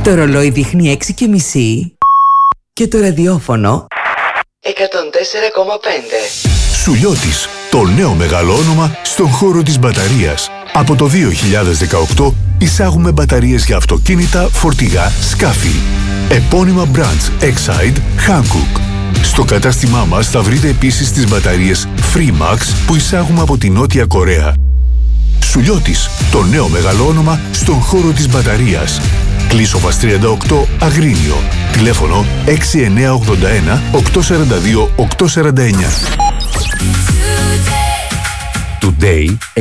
Το ρολόι δείχνει 6,5 και το ραδιόφωνο 104,5. Σουλιώτης, το νέο μεγάλο όνομα στον χώρο της μπαταρίας. Από το 2018 εισάγουμε μπαταρίες για αυτοκίνητα, φορτηγά, σκάφη. Επώνυμα brands Exide, Hankook. Στο κατάστημά μας θα βρείτε επίσης τις μπαταρίες Freemax που εισάγουμε από τη Νότια Κορέα. Σουλιώτης, το νέο μεγάλο όνομα στον χώρο της μπαταρίας. Κλείσοβας 38 Αγρίνιο. Τηλέφωνο 6981 842 849. Today